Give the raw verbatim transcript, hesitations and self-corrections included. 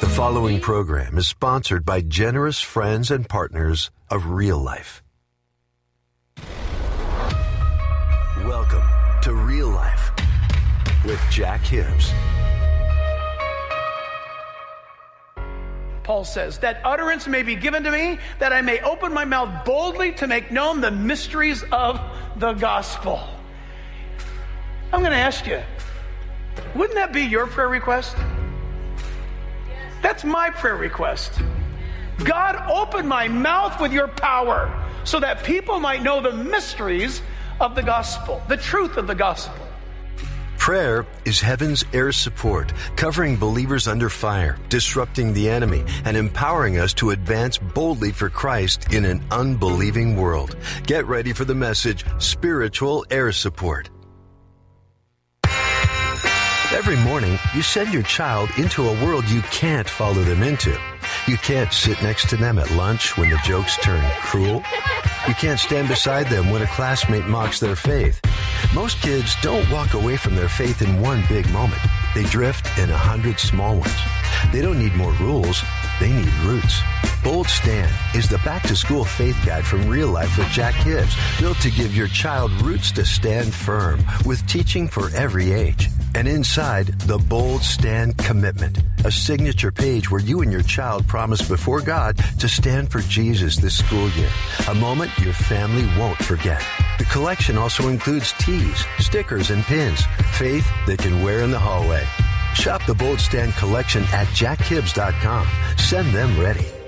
The following program is sponsored by generous friends and partners of Real Life. Welcome to Real Life with Jack Hibbs. Paul says, that utterance may be given to me, that I may open my mouth boldly to make known the mysteries of the gospel. I'm going to ask you, wouldn't that be your prayer request? That's my prayer request. God, open my mouth with your power so that people might know the mysteries of the gospel, the truth of the gospel. Prayer is heaven's air support, covering believers under fire, disrupting the enemy, and empowering us to advance boldly for Christ in an unbelieving world. Get ready for the message, Spiritual Air Support. Every morning, you send your child into a world you can't follow them into. You can't sit next to them at lunch when the jokes turn cruel. You can't stand beside them when a classmate mocks their faith. Most kids don't walk away from their faith in one big moment. They drift in a hundred small ones. They don't need more rules. They need roots. Bold Stand is the back-to-school faith guide from Real Life with Jack Hibbs, built to give your child roots to stand firm, with teaching for every age. And inside, the Bold Stand Commitment, a signature page where you and your child promise before God to stand for Jesus this school year, a moment your family won't forget. The collection also includes tees, stickers, and pins, faith they can wear in the hallway. Shop the Bold Stand collection at jack hibbs dot com. Send them ready.